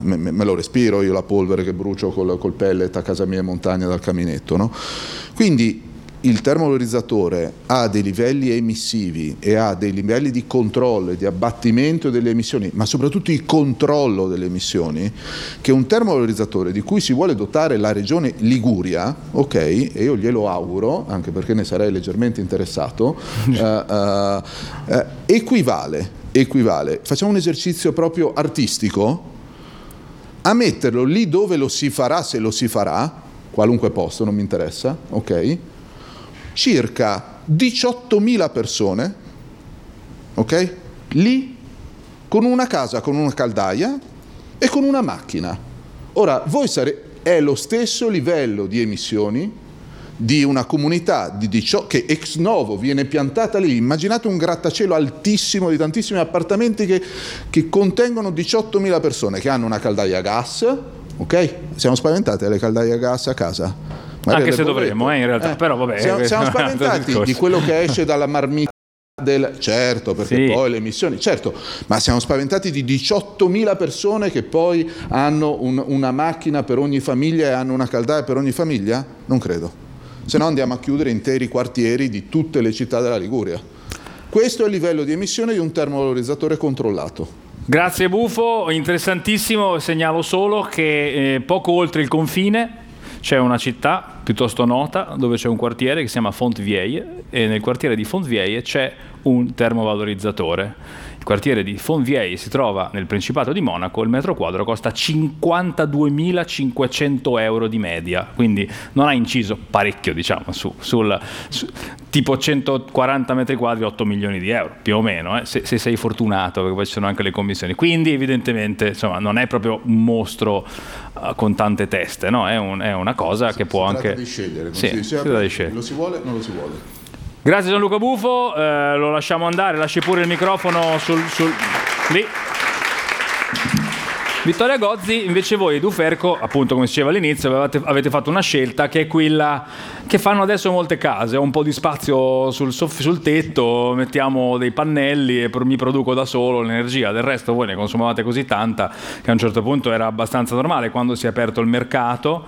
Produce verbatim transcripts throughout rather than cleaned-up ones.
me, me lo respiro io la polvere che brucio col, col pellet a casa mia in montagna dal caminetto, no? Quindi il termovalorizzatore ha dei livelli emissivi e ha dei livelli di controllo e di abbattimento delle emissioni, ma soprattutto il controllo delle emissioni, che un termovalorizzatore di cui si vuole dotare la regione Liguria, ok, e io glielo auguro, anche perché ne sarei leggermente interessato, uh, uh, uh, equivale, equivale, facciamo un esercizio proprio artistico, a metterlo lì dove lo si farà, se lo si farà, qualunque posto, non mi interessa, ok? Circa diciottomila persone, ok? Lì con una casa, con una caldaia e con una macchina. Ora, voi sare- è lo stesso livello di emissioni di una comunità di diciotto, che ex novo viene piantata lì. Immaginate un grattacielo altissimo di tantissimi appartamenti che, che contengono diciottomila persone che hanno una caldaia a gas, ok? Siamo spaventati alle caldaie a gas a casa? Magari anche se dovremmo, eh, in realtà, eh, però vabbè. Siamo, siamo spaventati di quello che esce dalla marmita del... Certo, perché sì. Poi le emissioni, certo, ma siamo spaventati di diciottomila persone che poi hanno un, una macchina per ogni famiglia e hanno una caldaia per ogni famiglia? Non credo. Se no andiamo a chiudere interi quartieri di tutte le città della Liguria. Questo è il livello di emissione di un termovalorizzatore controllato. Grazie Bufo, interessantissimo. Segnalo solo che eh, poco oltre il confine c'è una città piuttosto nota dove c'è un quartiere che si chiama Fontvieille, e nel quartiere di Fontvieille c'è un termovalorizzatore. Il quartiere di Fontvieille si trova nel Principato di Monaco, il metro quadro costa cinquantaduemilacinquecento euro di media, quindi non ha inciso parecchio, diciamo, su, sul su, tipo centoquaranta metri quadri, otto milioni di euro, più o meno, eh, se, se sei fortunato, perché poi ci sono anche le commissioni. Quindi evidentemente, insomma, non è proprio un mostro uh, con tante teste, no? È, un, è una cosa si, che si può anche... di scegliere, sì, si, si tratta di scegliere. Lo si vuole o non lo si vuole? Grazie Gianluca Bufo, eh, lo lasciamo andare, lasci pure il microfono sul, sul lì. Vittoria Gozzi, invece voi ed Uferco, appunto come si diceva all'inizio, avete, avete fatto una scelta che è quella che fanno adesso molte case: ho un po' di spazio sul, sul tetto, mettiamo dei pannelli e mi produco da solo l'energia, del resto voi ne consumavate così tanta che a un certo punto era abbastanza normale. Quando si è aperto il mercato,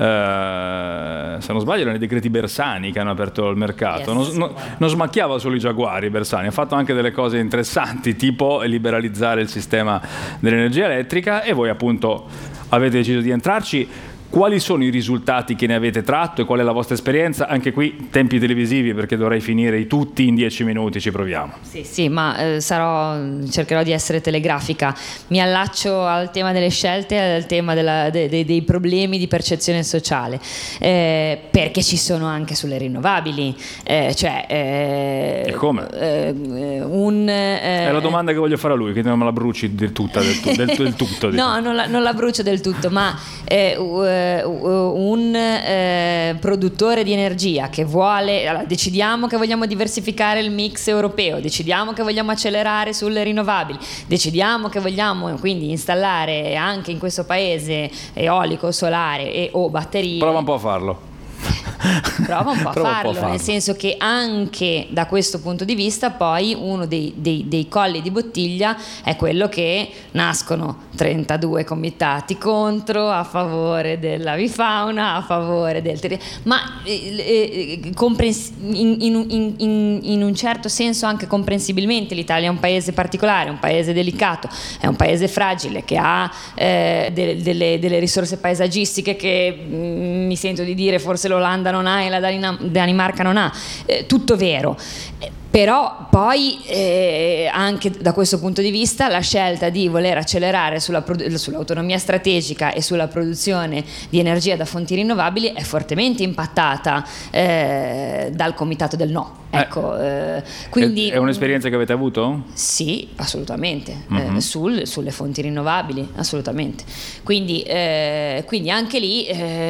eh, se non sbaglio erano i decreti Bersani che hanno aperto il mercato, yes. non, non, non smacchiava solo i giaguari Bersani, ha fatto anche delle cose interessanti, tipo liberalizzare il sistema dell'energia elettrica, e voi appunto avete deciso di entrarci. Quali sono i risultati che ne avete tratto e qual è la vostra esperienza? Anche qui tempi televisivi, perché dovrei finire tutti in dieci minuti, ci proviamo. Sì, sì, ma eh, sarò, cercherò di essere telegrafica. Mi allaccio al tema delle scelte, al tema della, de, de, dei problemi di percezione sociale, eh, perché ci sono anche sulle rinnovabili. Eh, cioè, eh, e come? Eh, un, eh, È la domanda che voglio fare a lui, che non me la bruci del, tutta, del, tu, del, del tutto. No, non la, non la brucio del tutto, ma... Eh, uh, un eh, produttore di energia che vuole, allora, decidiamo che vogliamo diversificare il mix europeo, decidiamo che vogliamo accelerare sulle rinnovabili, decidiamo che vogliamo quindi installare anche in questo paese eolico, solare e o batterie. Prova un po' a farlo. Prova un po' a Prova farlo, un po' a farlo, nel senso che anche da questo punto di vista poi uno dei, dei, dei colli di bottiglia è quello che nascono trentadue comitati contro, a favore dell'avifauna, a favore del territorio, ma eh, eh, comprens- in, in, in, in un certo senso anche comprensibilmente. L'Italia è un paese particolare, un paese delicato, è un paese fragile che ha eh, de- delle, delle risorse paesaggistiche che mh, mi sento di dire forse l'Olanda non ha e la Danimarca non ha, eh, tutto vero, eh, però poi eh, anche da questo punto di vista la scelta di voler accelerare sulla produ- sull'autonomia strategica e sulla produzione di energia da fonti rinnovabili è fortemente impattata eh, dal comitato del no. Ecco, eh, quindi, è un'esperienza che avete avuto? Sì, assolutamente, mm-hmm. eh, sul, sulle fonti rinnovabili, assolutamente. Quindi, eh, quindi anche lì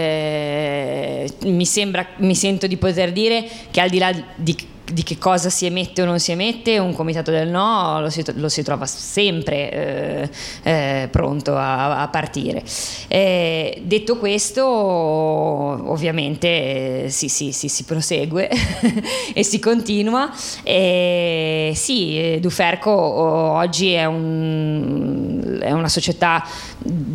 eh, mi sembra, mi sento di poter dire che al di là di di che cosa si emette o non si emette, un comitato del no lo si, lo si trova sempre eh, eh, pronto a, a partire. Eh, detto questo, ovviamente eh, si, si, si, si prosegue e si continua. Eh, sì, Duferco oggi è, un, è una società